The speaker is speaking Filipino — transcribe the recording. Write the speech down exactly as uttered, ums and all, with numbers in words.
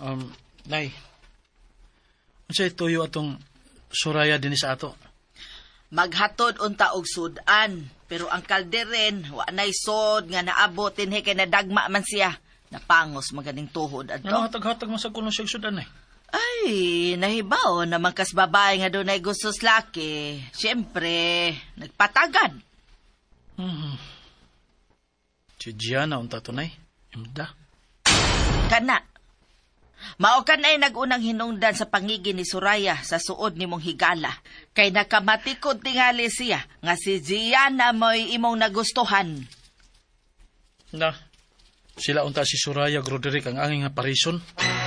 Um, Nay, unsay tuyo atong Suraya din sa ato? Maghatod unta og sudan, pero ang kalderen wa nay sod nga naabot dinhi kay nadagma man siya. Napangos maganing tuhod adto. Ano hatag-hatag mo sa kulong siyang sudan eh? Ay, nahibaw naman kas babae nga doon ay gusto sa laki. Siyempre, nagpatagad. Hmm. Si Gianna unta to, Nay. Imda. Kana. Mao kan ay nagunang hinungdan sa pangigi ni Suraya sa suod ni mong higala. Kay nakamatikod tingali siya nga si Gianna mo'y imong nagustuhan. Na, sila unta si Suraya Broderick ang angin nga parison.